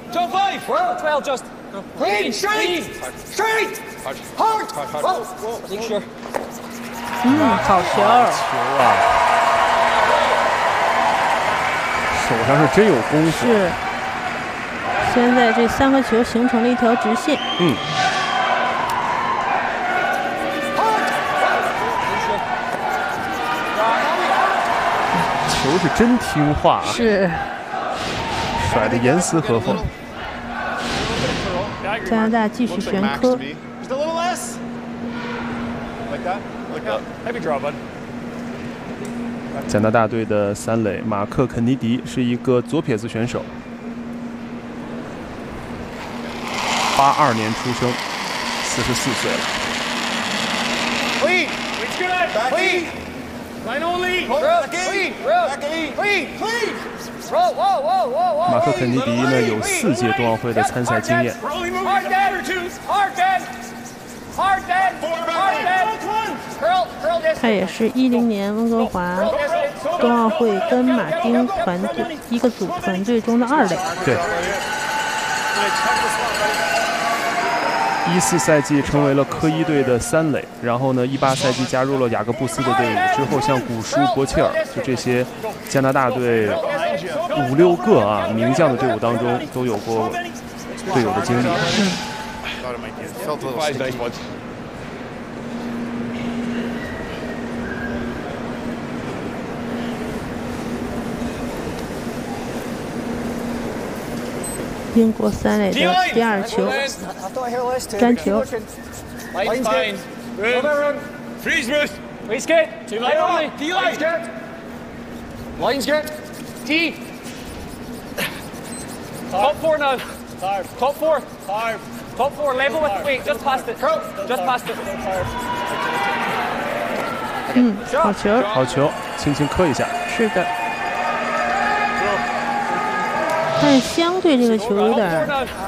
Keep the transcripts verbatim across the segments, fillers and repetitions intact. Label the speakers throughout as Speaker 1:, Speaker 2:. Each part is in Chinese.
Speaker 1: Top five.
Speaker 2: Well, twelve, just.
Speaker 1: Clean, straight, straight, hard. Whoa, whoa,
Speaker 2: make sure.
Speaker 3: 嗯，好球！
Speaker 4: 球啊！手上是真有功夫。
Speaker 3: 是。现在这三个球形成了一条直线。
Speaker 4: 嗯。球是真听话啊！
Speaker 3: 是。
Speaker 4: 甩得严丝合缝。
Speaker 3: 加拿大继续旋科。
Speaker 4: 加拿大队的三垒马克·肯尼迪是一个左撇子选手，八二年出生，四十四岁了。
Speaker 1: Clean, clean, line only, clean, clean, clean.
Speaker 4: 马克·肯尼迪呢有四届冬奥会的参赛经验。
Speaker 3: 他也是一零年温哥华冬奥会跟马丁团队一个组团队中的二垒。
Speaker 4: 对。一四赛季成为了科一队的三垒，然后呢，一八赛季加入了雅各布斯的队伍，之后像古舒、伯切尔，就这些加拿大队五六个啊名将的队伍当中都有过队友的经历。
Speaker 3: 嗯。英国三垒的第二球，粘球。
Speaker 1: Line's good. Freeze, Ruth. Please get. Two line only. D line. Line's good. T. Top four now. Top four. Top four. Level with the weight. Just past it. Just past it.
Speaker 3: 嗯，好球。
Speaker 4: 好球，轻轻磕一下。
Speaker 3: 是的。但是相对这个球有点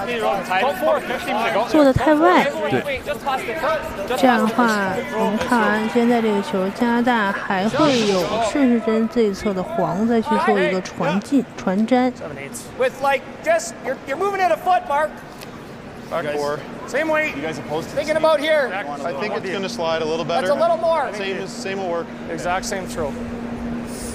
Speaker 3: 做的太外，
Speaker 4: 对，
Speaker 3: 这样的话，我们看完现在这个球，加拿大还会有顺时针这一侧的黄再去做一个传进、传粘。
Speaker 1: With like just you're you're moving it a foot, Mark. Back four. Same weight. You guys opposed to
Speaker 5: Thinking about here. I think it's going to slide a little better.
Speaker 1: That's a little more.
Speaker 5: Same, same will work.
Speaker 1: Exact same throw.